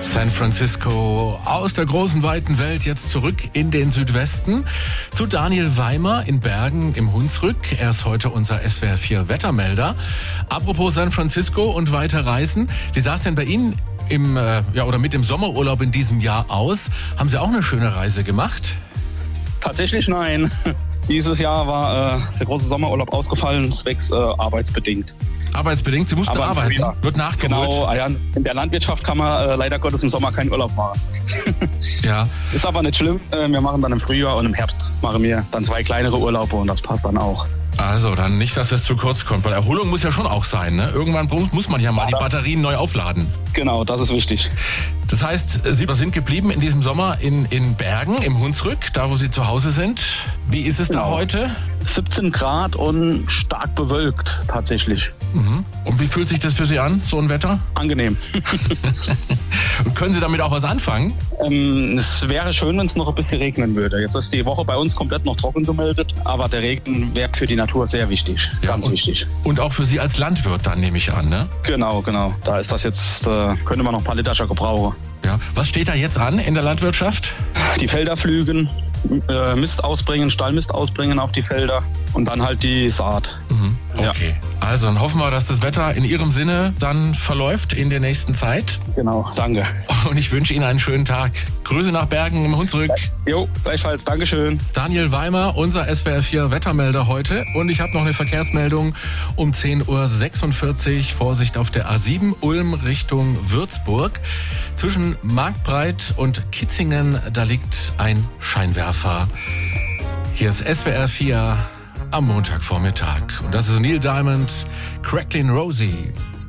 San Francisco aus der großen, weiten Welt jetzt zurück in den Südwesten zu Daniel Weimer in Bergen im Hunsrück. Er ist heute unser SWR 4 Wettermelder. Apropos San Francisco und weiter reisen. Wie sah es denn bei Ihnen mit dem Sommerurlaub in diesem Jahr aus? Haben Sie auch eine schöne Reise gemacht? Tatsächlich nein. Dieses Jahr war der große Sommerurlaub ausgefallen, zwecks arbeitsbedingt. Arbeitsbedingt? Sie mussten arbeiten? Ja. Wird nachgeholt? Genau, ja, in der Landwirtschaft kann man leider Gottes im Sommer keinen Urlaub machen. Ja. Ist aber nicht schlimm. Wir machen dann im Frühjahr und im Herbst machen wir dann 2 kleinere Urlaube und das passt dann auch. Also dann nicht, dass es zu kurz kommt, weil Erholung muss ja schon auch sein, ne? Irgendwann muss man ja mal die Batterien neu aufladen. Genau, das ist wichtig. Das heißt, Sie sind geblieben in diesem Sommer in Bergen, im Hunsrück, da wo Sie zu Hause sind. Wie ist es da heute? 17 Grad und stark bewölkt tatsächlich. Mhm. Und wie fühlt sich das für Sie an, so ein Wetter? Angenehm. Und können Sie damit auch was anfangen? Es wäre schön, wenn es noch ein bisschen regnen würde. Jetzt ist die Woche bei uns komplett noch trocken gemeldet, aber der Regen wäre für die Natur sehr wichtig, ganz wichtig. Und auch für Sie als Landwirt dann, nehme ich an, ne? Genau. Da ist das jetzt, könnte man noch ein paar Liter gebrauchen. Ja. Was steht da jetzt an in der Landwirtschaft? Die Felder pflügen, Mist ausbringen, Stallmist ausbringen auf die Felder und dann halt die Saat. Mhm. Okay. Ja. Also dann hoffen wir, dass das Wetter in Ihrem Sinne dann verläuft in der nächsten Zeit. Genau, danke. Und ich wünsche Ihnen einen schönen Tag. Grüße nach Bergen im Hunsrück. Jo, gleichfalls. Dankeschön. Daniel Weimer, unser SWR 4 Wettermelder heute. Und ich habe noch eine Verkehrsmeldung um 10:46 Uhr. Vorsicht auf der A7 Ulm Richtung Würzburg. Zwischen Marktbreit und Kitzingen, da liegt ein Scheinwerfer. Hier ist SWR 4 am Montagvormittag. Und das ist Neil Diamond, Cracklin' Rosie.